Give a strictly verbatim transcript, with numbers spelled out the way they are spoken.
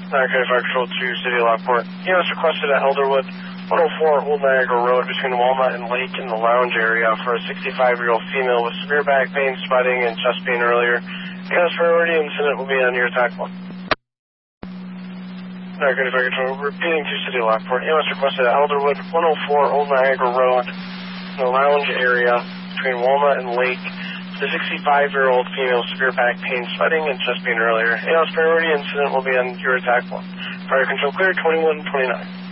Okay, Fire Control two, City of Lockport. E M S requested at Elderwood, one oh four Old Niagara Road between Walnut and Lake in the lounge area for a sixty-five-year-old female with severe back pain, sweating, and chest pain earlier. E M S priority incident will be on your attack one. Okay, Fire Control, repeating to City of Lockport. E M S requested at Elderwood, one oh four Old Niagara Road in the lounge area between Walnut and Lake. The sixty-five-year-old female with severe back pain, sweating, and chest pain earlier. E M S priority incident will be on your attack one. Fire Control clear, twenty-one twenty-nine.